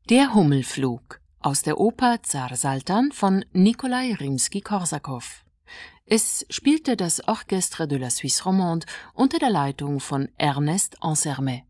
Der Hummelflug aus der Oper Zar Saltan von Nikolai Rimski-Korsakow. Es spielte das Orchestre de la Suisse romande unter der Leitung von Ernest Ansermet.